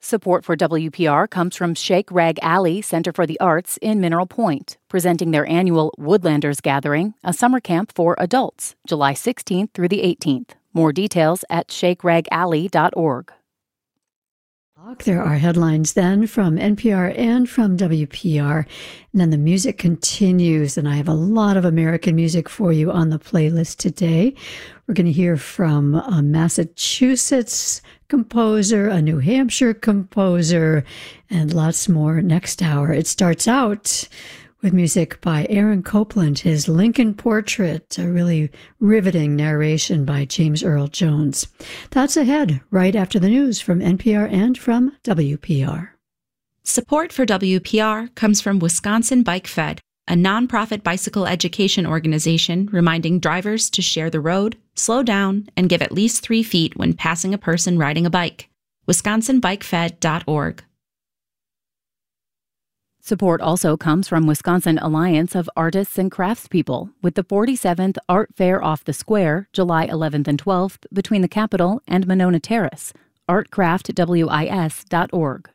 Support for WPR comes from Shake Rag Alley Center for the Arts in Mineral Point, presenting their annual Woodlanders Gathering, a summer camp for adults, July 16th through the 18th. More details at shakeragalley.org. There are headlines then from NPR and from WPR. And then the music continues, and I have a lot of American music for you on the playlist today. We're going to hear from a Massachusetts composer, a New Hampshire composer, and lots more next hour. It starts out with music by Aaron Copland, his Lincoln Portrait, a really riveting narration by James Earl Jones. That's ahead, right after the news from NPR and from WPR. Support for WPR comes from Wisconsin Bike Fed, a nonprofit bicycle education organization reminding drivers to share the road, slow down, and give at least 3 feet when passing a person riding a bike. WisconsinBikeFed.org. Support also comes from Wisconsin Alliance of Artists and Craftspeople with the 47th Art Fair Off the Square, July 11th and 12th, between the Capitol and Monona Terrace. artcraftwis.org.